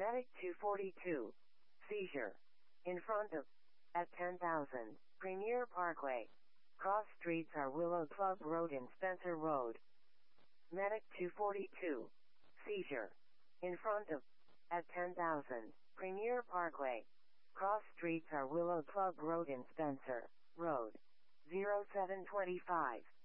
Medic 242. Seizure. In front of. At 10,000. Premier Parkway. Cross streets are Willow Club Road and Spencer Road. Medic 242. Seizure. In front of. At 10,000. Premier Parkway. Cross streets are Willow Club Road and Spencer Road. 0725.